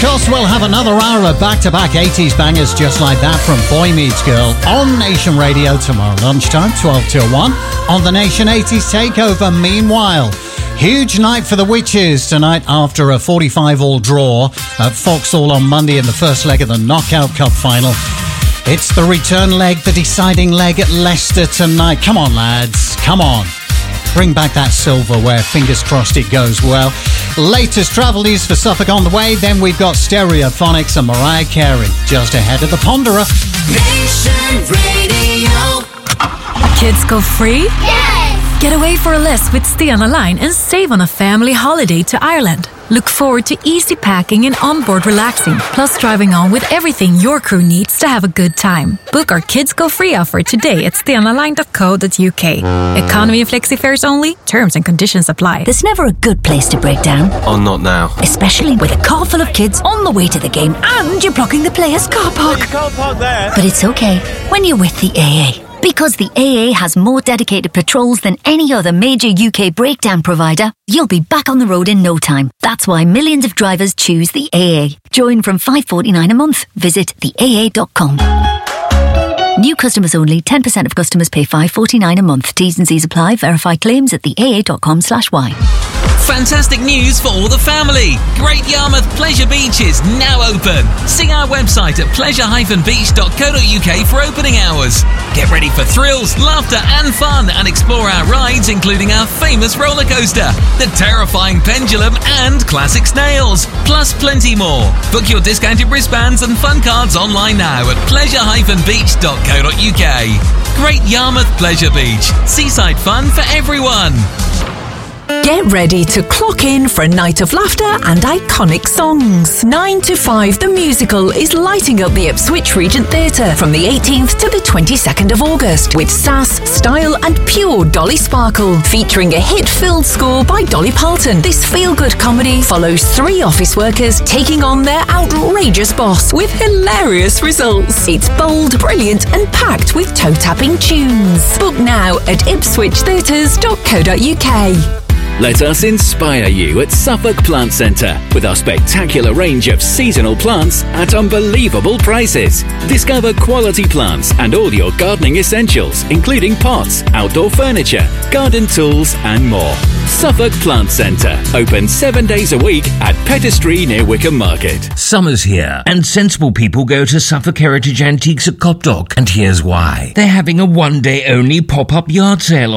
course, we'll have another hour of back-to-back 80s bangers just like that from Boy Meets Girl on Nation Radio tomorrow lunchtime, 12 till 1, on the Nation 80s Takeover. Meanwhile, huge night for the Witches tonight after a 45-all draw at Vauxhall on Monday in the first leg of the Knockout Cup final. It's the return leg, the deciding leg at Leicester tonight. Come on, lads, come on. Bring back that silverware. Fingers crossed it goes well. Latest travel news for Suffolk on the way. Then we've got Stereophonics and Mariah Carey just ahead of the Ponderer. Nation Radio. Kids go free? Yes! Get away for a less with Stay on a Line and save on a family holiday to Ireland. Look forward to easy packing and onboard relaxing, plus driving on with everything your crew needs to have a good time. Book our Kids Go Free offer today at stayonaline.co.uk. Economy and flexi fares only. Terms and conditions apply. There's never a good place to break down. Oh, not now. Especially with a car full of kids on the way to the game and you're blocking the players' car park. You can't park there. But it's okay when you're with the AA. Because the AA has more dedicated patrols than any other major UK breakdown provider, you'll be back on the road in no time. That's why millions of drivers choose the AA. Join from $5.49 a month. Visit theaa.com. New customers only. 10% of customers pay $5.49 a month. T's and C's apply. Verify claims at theaa.com/y. Fantastic news for all the family. Great Yarmouth Pleasure Beach is now open. See our website at pleasure-beach.co.uk for opening hours. Get ready for thrills, laughter and fun and explore our rides, including our famous roller coaster, the terrifying pendulum and classic snails, plus plenty more. Book your discounted wristbands and fun cards online now at pleasure-beach.co.uk. Great Yarmouth Pleasure Beach. Seaside fun for everyone. Get ready to clock in for a night of laughter and iconic songs. 9 to 5 The Musical is lighting up the Ipswich Regent Theatre from the 18th to the 22nd of August with sass, style and pure Dolly Sparkle, featuring a hit-filled score by Dolly Parton. This feel-good comedy follows 3 office workers taking on their outrageous boss with hilarious results. It's bold, brilliant and packed with toe-tapping tunes. Book now at ipswichtheatres.co.uk. Let us inspire you at Suffolk Plant Centre with our spectacular range of seasonal plants at unbelievable prices. Discover quality plants and all your gardening essentials, including pots, outdoor furniture, garden tools and more. Suffolk Plant Centre, open 7 days a week at Pettistry near Wickham Market. Summer's here and sensible people go to Suffolk Heritage Antiques at Copdock, and here's why. They're having a one-day only pop-up yard sale